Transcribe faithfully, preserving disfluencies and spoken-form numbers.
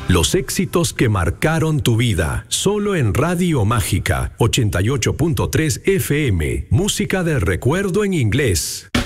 Los éxitos que marcaron tu vida, solo en Radio Mágica, ochenta y ocho punto tres F M, música del recuerdo en inglés.